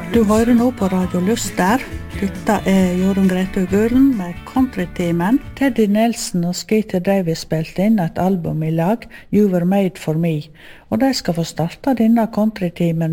Du hører nå på Radio Lyster. Dette Jorunn Grete Gulen med Countrytimen. Teddy Nelson og Skeeter Davis spilte inn et album i lag, You Were Made For Me. Og de skal få starte denne countrytimen